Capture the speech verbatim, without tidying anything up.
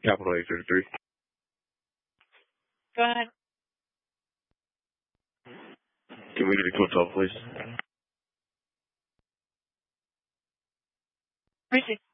Capital eight thirty-three. Go ahead. Can we get a hotel, please? Appreciate